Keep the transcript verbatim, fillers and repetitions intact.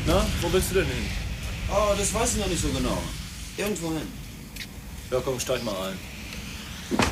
Na, wo willst du denn hin? Oh, das weiß ich noch nicht so genau. Irgendwo hin. Ja, komm, steig mal ein.